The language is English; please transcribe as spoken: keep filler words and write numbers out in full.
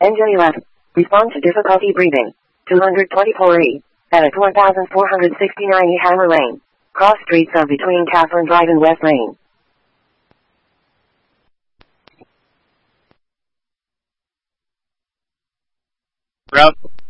N J eleven. Respond to difficulty breathing. two hundred twenty-four E. At four thousand four hundred sixty-nine E Hammer Lane. Cross streets are between Catherine Drive and West Lane. Route